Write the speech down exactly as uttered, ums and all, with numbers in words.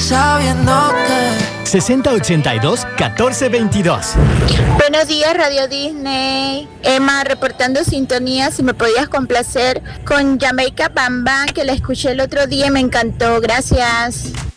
sabiendo que sesenta ochenta y dos catorce veintidós. Buenos días, Radio Disney. Emma, reportando sintonía, si me podías complacer con Jamaica Bam Bam, que la escuché el otro día y me encantó. Gracias.